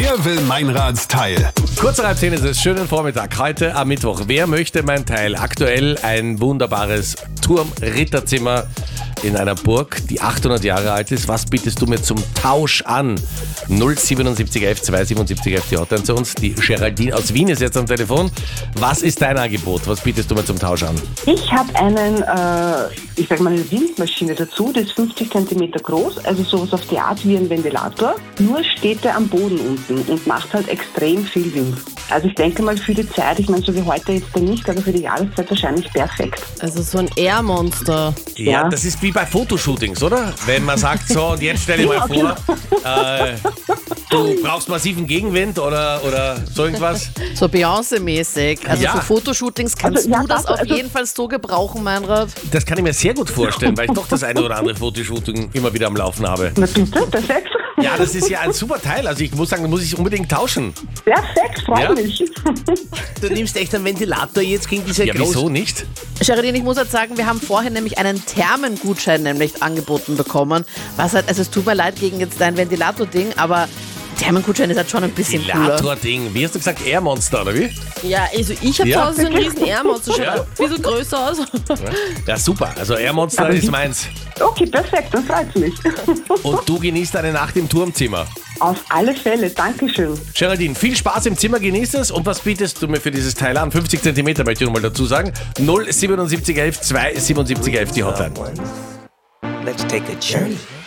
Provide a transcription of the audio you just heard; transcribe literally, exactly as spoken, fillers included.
Wer will Meinrads Teil? Kurz nach halb zehn ist es. Schönen Vormittag. Heute am Mittwoch. Wer möchte mein Teil? Aktuell ein wunderbares Turmritterzimmer in einer Burg, die achthundert Jahre alt ist. Was bietest du mir zum Tausch an? null siebenundsiebzig elf zweihundertsiebenundsiebzig elf, die Hotline zu uns. Die Geraldine aus Wien ist jetzt am Telefon. Was ist dein Angebot? Was bietest du mir zum Tausch an? Ich habe einen, äh, ich sag mal eine Windmaschine dazu, die ist fünfzig Zentimeter groß, also sowas auf die Art wie ein Ventilator. Nur steht er am Boden unten und macht halt extrem viel Wind. Also ich denke mal für die Zeit, ich meine so wie heute jetzt nicht, aber für die Jahreszeit wahrscheinlich perfekt. Also so ein Air-Monster. Ja, Ja. das ist wie bei Fotoshootings, oder? Wenn man sagt, so, und jetzt stell dir mal vor, äh, du brauchst massiven Gegenwind oder, oder so irgendwas. So Beyoncé-mäßig. Also Ja. für Fotoshootings kannst Also, ja, du das das- auf also- jeden Fall so gebrauchen, Meinrad. Das kann ich mir sehr gut vorstellen, weil ich doch das eine oder andere Fotoshooting immer wieder am Laufen habe. Na bitte, perfekt. Ja, das ist ja ein super Teil. Also ich muss sagen, da muss ich unbedingt tauschen. Perfekt, freue Ja. mich. Du nimmst echt einen Ventilator jetzt gegen diese Ja, großen... wieso nicht? Geraldine, ich muss jetzt sagen, wir haben vorhin nämlich einen Thermengutschein nämlich angeboten bekommen. Was halt, also es tut mir leid gegen jetzt dein Ventilator-Ding, aber Thermengutschein ist halt schon ein bisschen cooler. Ventilator-Ding. Wie hast du gesagt? Air Monster, oder wie? Ja, also ich habe Ja. zu Hause so einen riesen Air-Monster. Schaut Ja. ein bisschen größer aus. Ja, super. Also Air Monster ist meins. Okay, perfekt, dann freut mich. Und du genießt eine Nacht im Turmzimmer. Auf alle Fälle, Dankeschön. Geraldine, viel Spaß im Zimmer, genießt es. Und was bietest du mir für dieses Teil an? fünfzig Zentimeter möchte ich nochmal dazu sagen. null siebenundsiebzig elf zweihundertsiebenundsiebzig elf, die Hotline. Let's take a journey.